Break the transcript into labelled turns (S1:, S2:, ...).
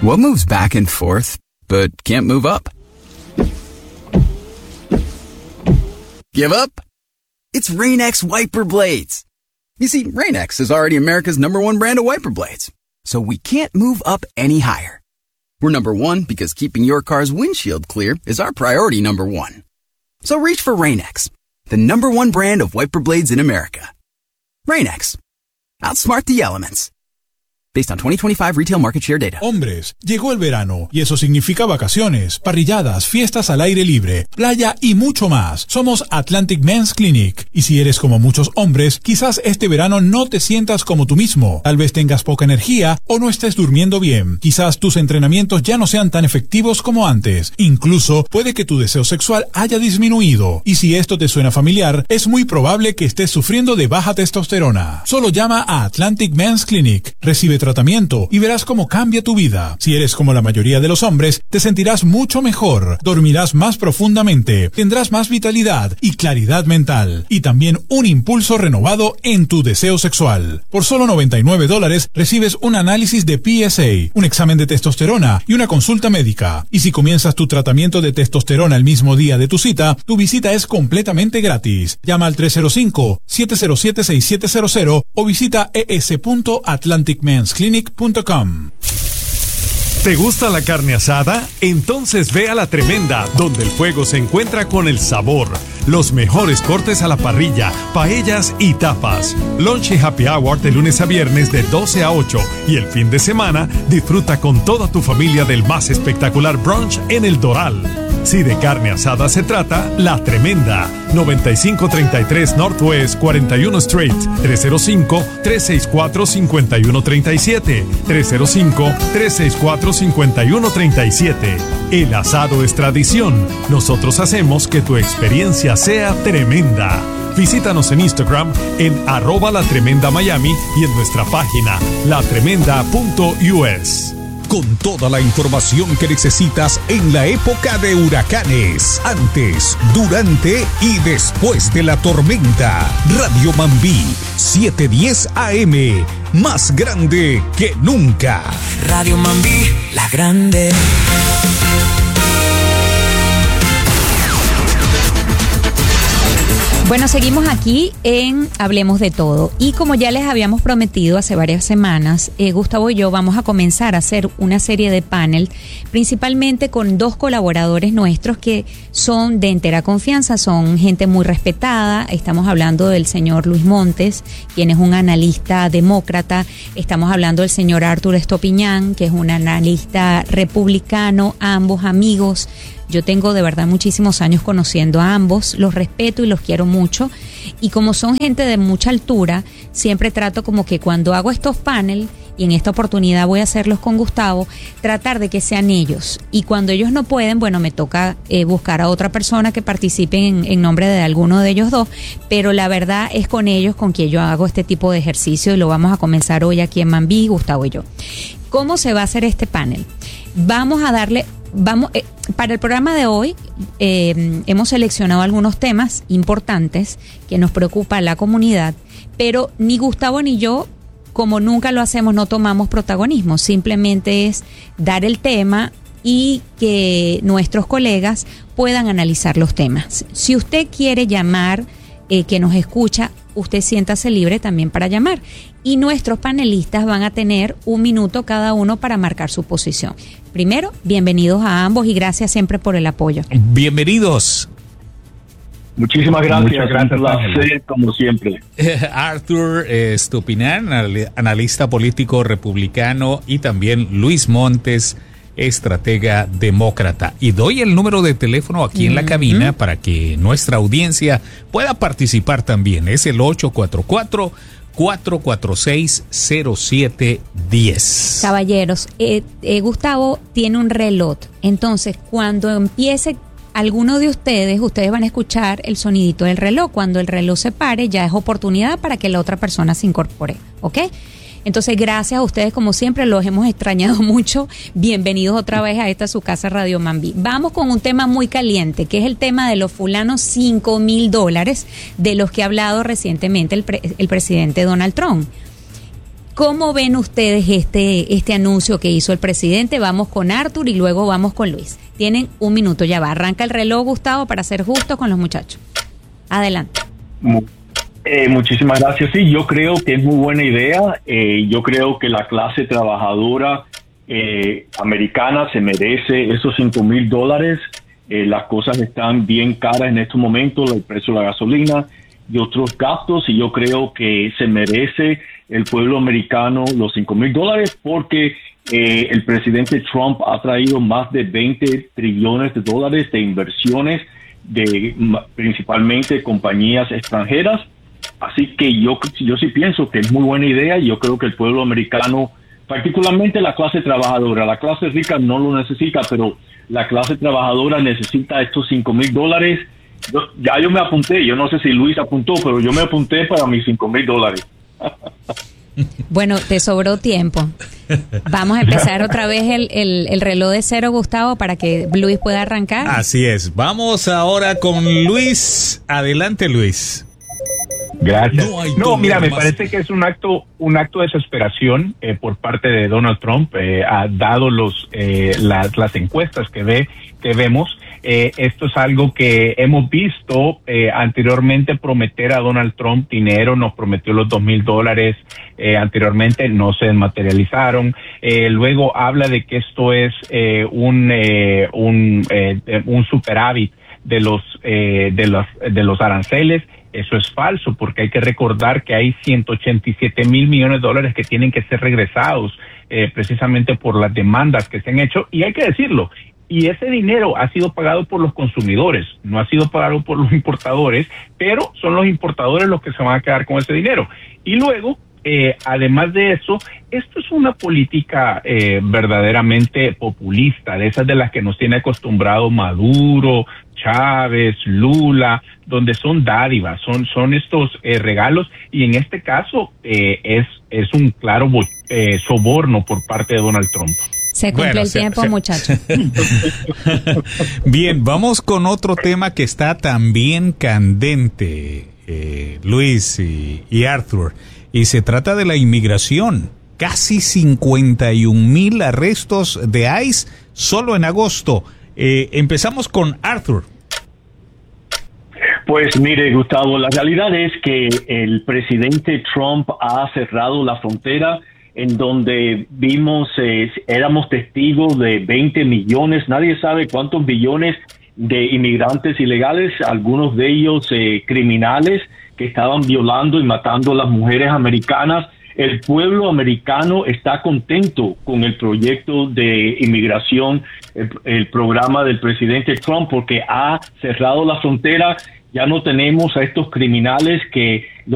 S1: What moves back and forth, but can't move up? Give up? It's Rain-X wiper blades. You see, Rain-X is already America's #1 brand of wiper blades, so we can't move up any higher. We're #1 because keeping your car's windshield clear is our priority #1. So reach for Rain-X, the #1 brand of wiper blades in America. Rain-X. Outsmart the elements. Based on 2025 retail market share data.
S2: Hombres, llegó el verano y eso significa vacaciones, parrilladas, fiestas al aire libre, playa y mucho más. Somos Atlantic Men's Clinic y si eres como muchos hombres, quizás este verano no te sientas como tú mismo. Tal vez tengas poca energía o no estés durmiendo bien. Quizás tus entrenamientos ya no sean tan efectivos como antes. Incluso puede que tu deseo sexual haya disminuido. Y si esto te suena familiar, es muy probable que estés sufriendo de baja testosterona. Solo llama a Atlantic Men's Clinic. Recibe tratamiento y verás cómo cambia tu vida. Si eres como la mayoría de los hombres, te sentirás mucho mejor, dormirás más profundamente, tendrás más vitalidad y claridad mental, y también un impulso renovado en tu deseo sexual. Por solo $99 recibes un análisis de PSA, un examen de testosterona y una consulta médica. Y si comienzas tu tratamiento de testosterona el mismo día de tu cita, tu visita es completamente gratis. Llama al 305-707-6700 o visita es.atlanticmensclinic.com.
S3: ¿Te gusta la carne asada? Entonces ve a La Tremenda, donde el fuego se encuentra con el sabor. Los mejores cortes a la parrilla, paellas y tapas. Lunch y happy hour de lunes a viernes de 12 a 8. Y el fin de semana, disfruta con toda tu familia del más espectacular brunch en El Doral. Si de carne asada se trata, La Tremenda. 9533 Northwest 41 Street. 305-364-5137. 305-364-5137. El asado es tradición. Nosotros hacemos que tu experiencia sea tremenda. Visítanos en Instagram en @LaTremendaMiami y en nuestra página latremenda.us.
S4: Con toda la información que necesitas en la época de huracanes, antes, durante y después de la tormenta. Radio Mambí, 710 AM, más grande que nunca.
S5: Radio Mambí, la grande.
S6: Bueno, seguimos aquí en Hablemos de Todo y como ya les habíamos prometido hace varias semanas, Gustavo y yo vamos a comenzar a hacer una serie de panel, principalmente con dos colaboradores nuestros que son de entera confianza, son gente muy respetada. Estamos hablando del señor Luis Montes, quien es un analista demócrata. Estamos hablando del señor Arthur Estopiñán, que es un analista republicano, ambos amigos. Yo tengo de verdad muchísimos años conociendo a ambos, los respeto y los quiero mucho. Y como son gente de mucha altura, siempre trato como que cuando hago estos paneles, y en esta oportunidad voy a hacerlos con Gustavo, tratar de que sean ellos. Y cuando ellos no pueden, bueno, me toca buscar a otra persona que participe en nombre de alguno de ellos dos. Pero la verdad es con ellos con quien yo hago este tipo de ejercicio y lo vamos a comenzar hoy aquí en Mambí, Gustavo y yo. ¿Cómo se va a hacer este panel? Vamos a darle... para el programa de hoy hemos seleccionado algunos temas importantes que nos preocupa a la comunidad, pero ni Gustavo ni yo, como nunca lo hacemos, no tomamos protagonismo, simplemente es dar el tema y que nuestros colegas puedan analizar los temas. Si usted quiere llamar, que nos escucha, usted siéntase libre también para llamar. Y nuestros panelistas van a tener 1 minuto cada uno para marcar su posición. Primero, bienvenidos a ambos y gracias siempre por el apoyo.
S7: Bienvenidos.
S8: Muchísimas gracias. Gracias, como siempre.
S7: Arthur Estopiñán, analista político republicano, y también Luis Montes, estratega demócrata. Y doy el número de teléfono aquí en la cabina para que nuestra audiencia pueda participar también. Es el 844-446-0710.
S6: Caballeros, Gustavo tiene un reloj. Entonces, cuando empiece alguno de ustedes van a escuchar el sonidito del reloj. Cuando el reloj se pare, ya es oportunidad para que la otra persona se incorpore, ¿ok? Entonces, gracias a ustedes, como siempre, los hemos extrañado mucho. Bienvenidos otra vez a esta su casa Radio Mambí. Vamos con un tema muy caliente, que es el tema de los fulanos $5,000 de los que ha hablado recientemente el presidente Donald Trump. ¿Cómo ven ustedes este anuncio que hizo el presidente? Vamos con Arthur y luego vamos con Luis. Tienen un minuto, ya va. Arranca el reloj, Gustavo, para ser justos con los muchachos. Adelante.
S8: Muchísimas gracias. Sí, yo creo que es muy buena idea. Yo creo que la clase trabajadora americana se merece esos $5,000. Las cosas están bien caras en estos momentos, el precio de la gasolina y otros gastos, y yo creo que se merece el pueblo americano los $5,000 porque el presidente Trump ha traído más de $20 trillones de inversiones de principalmente compañías extranjeras. Así que yo sí pienso que es muy buena idea, y yo creo que el pueblo americano, particularmente la clase trabajadora, la clase rica no lo necesita, pero la clase trabajadora necesita estos $5,000. Yo me apunté, yo no sé si Luis apuntó, pero yo me apunté para mis $5,000.
S6: Bueno, te sobró tiempo. Vamos a empezar otra vez el reloj de cero, Gustavo, para que Luis pueda arrancar.
S7: Así es. Vamos ahora con Luis. Adelante, Luis.
S9: Gracias. Mira, me parece que es un acto de desesperación por parte de Donald Trump, dado las encuestas que vemos. Esto es algo que hemos visto anteriormente prometer a Donald Trump dinero. Nos prometió los $2,000 anteriormente, no se materializaron. Luego habla de que esto es un superávit de los aranceles. Eso es falso, porque hay que recordar que hay $187 mil millones que tienen que ser regresados precisamente por las demandas que se han hecho, y hay que decirlo. Y ese dinero ha sido pagado por los consumidores, no ha sido pagado por los importadores, pero son los importadores los que se van a quedar con ese dinero. Y luego, además de eso, esto es una política verdaderamente populista, de esas de las que nos tiene acostumbrado Maduro, Chávez, Lula, donde son dádivas, son estos regalos, y en este caso es un claro soborno por parte de Donald Trump.
S6: Se cumple el tiempo, muchachos.
S7: Bien, vamos con otro tema que está también candente, Luis y Arthur, y se trata de la inmigración. Casi 51,000 arrestos de ICE solo en agosto. Empezamos con Arthur.
S8: Pues mire, Gustavo, la realidad es que el presidente Trump ha cerrado la frontera, en donde éramos testigos de 20 millones, nadie sabe cuántos billones de inmigrantes ilegales, algunos de ellos criminales que estaban violando y matando a las mujeres americanas. El pueblo americano está contento con el proyecto de inmigración, el programa del presidente Trump, porque ha cerrado la frontera. Ya no tenemos a estos criminales que